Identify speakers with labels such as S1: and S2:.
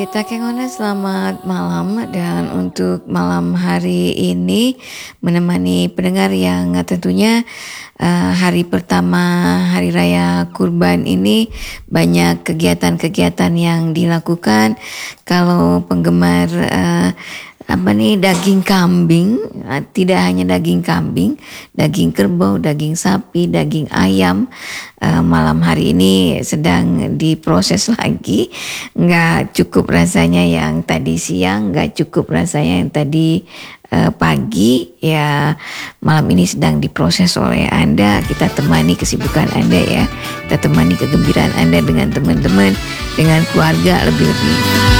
S1: Kita Kengone selamat malam dan untuk malam hari ini menemani pendengar yang tentunya hari pertama Hari Raya Kurban ini banyak kegiatan-kegiatan yang dilakukan. Kalau penggemar daging kambing, tidak hanya daging kambing, daging kerbau, daging sapi, daging ayam, malam hari ini sedang diproses lagi. Nggak cukup rasanya yang tadi siang, nggak cukup rasanya yang tadi pagi, ya malam ini sedang diproses oleh Anda. Kita temani kesibukan Anda ya, kita temani kegembiraan Anda dengan teman-teman, dengan keluarga lebih-lebih.